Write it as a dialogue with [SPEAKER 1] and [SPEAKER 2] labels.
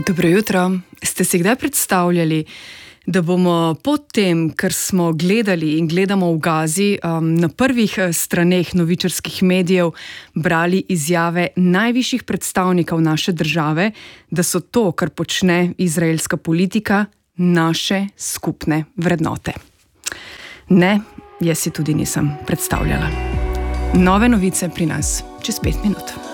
[SPEAKER 1] Dobro jutro. Ste si kdaj predstavljali, da bomo po tem, kar smo gledali in gledamo v Gazi, na prvih straneh novičarskih medijev brali izjave najvišjih predstavnikov naše države, da so to, kar počne izraelska politika, naše skupne vrednote? Ne, jaz si tudi nisem predstavljala. Nove novice pri nas čez 5 minut.